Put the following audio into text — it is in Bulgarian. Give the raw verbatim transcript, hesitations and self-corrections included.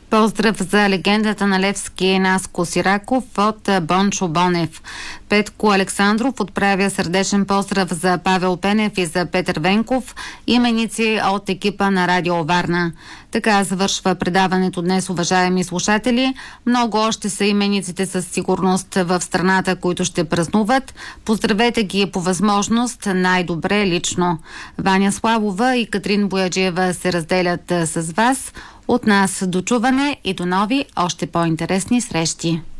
Поздрав за легендата на Левски Наско Сираков от Бончо Бонев. Петко Александров отправя сърдечен поздрав за Павел Пенев и за Петър Венков, именици от екипа на Радио Варна. Така завършва предаването днес, уважаеми слушатели. Много още са имениците със сигурност в страната, които ще празнуват. Поздравете ги по възможност най-добре лично. Ваня Славова и Катрин Бояджиева се разделят с вас. От нас до чуване и до нови, още по-интересни срещи.